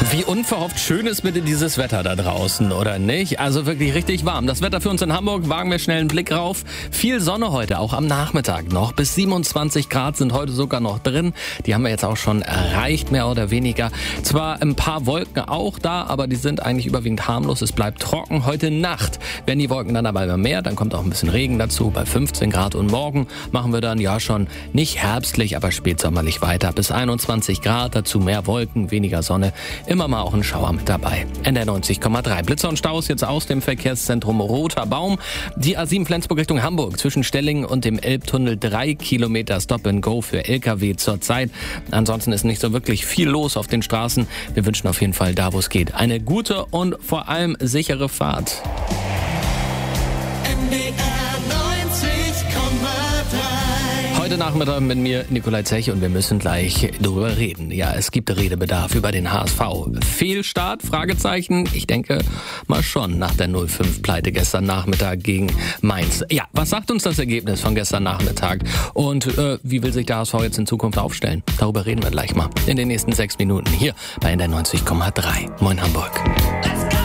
Wie unverhofft schön ist bitte dieses Wetter da draußen, oder nicht? Also wirklich richtig warm. Das Wetter für uns in Hamburg, wagen wir schnell einen Blick rauf. Viel Sonne heute, auch am Nachmittag noch. Bis 27 Grad sind heute sogar noch drin. Die haben wir jetzt auch schon erreicht, mehr oder weniger. Zwar ein paar Wolken auch da, aber die sind eigentlich überwiegend harmlos. Es bleibt trocken. Heute Nacht werden die Wolken dann aber immer mehr. Dann kommt auch ein bisschen Regen dazu bei 15 Grad. Und morgen machen wir dann ja schon nicht herbstlich, aber spätsommerlich weiter. Bis 21 Grad, dazu mehr Wolken, weniger Sonne. Immer mal auch ein Schauer mit dabei. NDR 90,3. Blitzer und Staus jetzt aus dem Verkehrszentrum Roter Baum. Die A7 Flensburg Richtung Hamburg zwischen Stellingen und dem Elbtunnel 3 Kilometer Stop and Go für LKW zurzeit. Ansonsten ist nicht so wirklich viel los auf den Straßen. Wir wünschen auf jeden Fall da, wo es geht, eine gute und vor allem sichere Fahrt. Heute Nachmittag mit mir Nikolai Zech und wir müssen gleich darüber reden. Ja, es gibt Redebedarf über den HSV. Fehlstart? Fragezeichen. Ich denke mal schon nach der 0-5-Pleite gestern Nachmittag gegen Mainz. Ja, was sagt uns das Ergebnis von gestern Nachmittag? Und wie will sich der HSV jetzt in Zukunft aufstellen? Darüber reden wir gleich mal in den nächsten 6 Minuten hier bei NDR 90,3. Moin Hamburg.